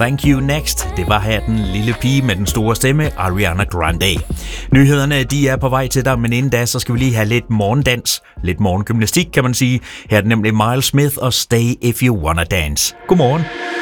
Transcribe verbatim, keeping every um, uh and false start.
Thank You Next. Det var her den lille pige med den store stemme, Ariana Grande. Nyhederne, de er på vej til dig, men inden da, så skal vi lige have lidt morgendans. Lidt morgengymnastik, kan man sige. Her er det nemlig Miles Smith og Stay If You Wanna Dance. Godmorgen.